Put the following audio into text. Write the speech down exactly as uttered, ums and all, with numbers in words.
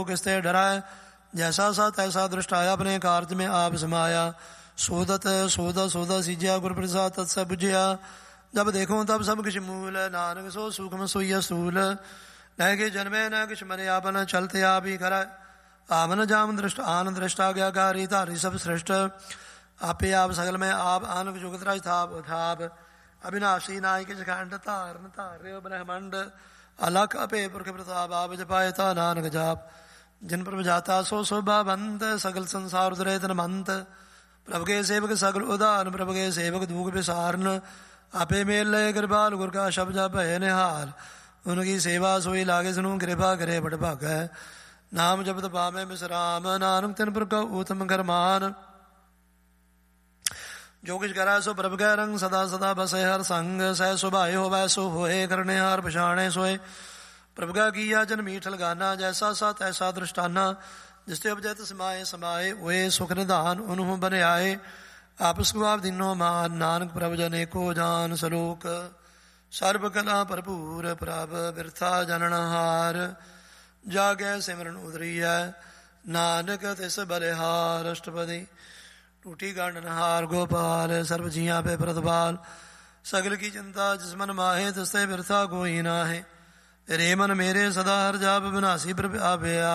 किसते डराए, जैसा सा तैसा दृष्ट आया, अपने कार्य में आप समाया। सोदत सोदा सोदा सीज्या, गुर प्रसाद तत्स बुझिया। जब देखो तब सब किछ मूल, नानक सो सूक्ष्म सोई स्थूल। न कि जन्मे न किछ मरे, आपन चलते आप ही कराए। आमन जाम दृष्ट आन दृष्टा ज्ञाकारी, धारी सब श्रेष्ठ। आपे आप सकल में आप, आनक जुगत राज थाप थाप। अविनाशी नाय किछ खंड, धारन धार्य ब्रह्मंड। अलख अपे पुरख प्रताप, आप जपायता नानक जाप। जिन प्रभु जाता सो शोभा बंत, सकल संसार उदरे तन मंत। प्रभु के सेवक सकल उदार, प्रभु के सेवक दुख विसारन। आपे मेल लय कृपाल, गुर का शब्द भय निहाल। उनकी सेवा सोई लागे, सुनु कृपा करे बड़ भाग। नाम जपत पावे विश्राम, नानक तिन पर कहो उत्तम करमान। जो किछ करा सो प्रभु कै रंग, सदा सदा बसे हर संग। सह सुभाए हो वैसो होए, करने हार पछाणे सोए। प्रभु का किया जन मीठल गाना, जैसा सा तैसा दृष्टाना। जिसते उपजत समाये समाये, ओए सुख निधान उन्हों बने आए। आपस को आप दिनो मान, नानक प्रभु जने को जान सलोक। सर्व कला भरपूर प्रभ, बिरथा जननहार। जागै सिमरन उदरिय, नानक तिस बलिहार। अष्टपदी। टूटी गांडनहार गोपाल, सर्व जिया पे प्रतिपाल। सगल की चिंता जिस मन माहे, तिसते बिरथा कोई नाहे। तेरे मन मेरे सदा हर जाप, विनाशी प्रभ आभे।